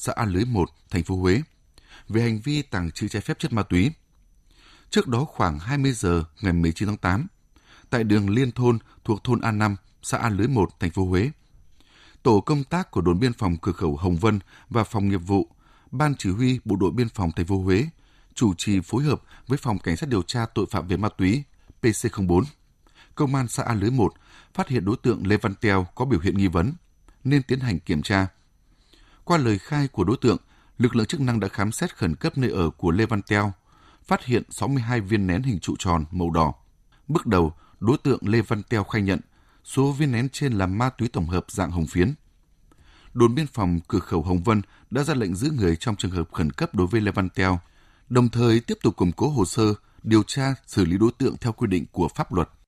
xã A Lưới 1, thành phố Huế, về hành vi tàng trữ trái phép chất ma túy. Trước đó khoảng 20 giờ ngày 19 tháng 8, tại đường liên thôn thuộc thôn A5, xã A Lưới 1, thành phố Huế, tổ công tác của đồn biên phòng cửa khẩu Hồng Vân và phòng nghiệp vụ, ban chỉ huy bộ đội biên phòng thành phố Huế chủ trì phối hợp với phòng cảnh sát điều tra tội phạm về ma túy PC04, công an xã A Lưới 1 phát hiện đối tượng Lê Văn Teo có biểu hiện nghi vấn nên tiến hành kiểm tra. Qua lời khai của đối tượng, lực lượng chức năng đã khám xét khẩn cấp nơi ở của Lê Văn Teo, phát hiện 62 viên nén hình trụ tròn màu đỏ. Bước đầu, đối tượng Lê Văn Teo khai nhận số viên nén trên là ma túy tổng hợp dạng hồng phiến. Đồn biên phòng cửa khẩu Hồng Vân đã ra lệnh giữ người trong trường hợp khẩn cấp đối với Lê Văn Teo, đồng thời tiếp tục củng cố hồ sơ, điều tra, xử lý đối tượng theo quy định của pháp luật.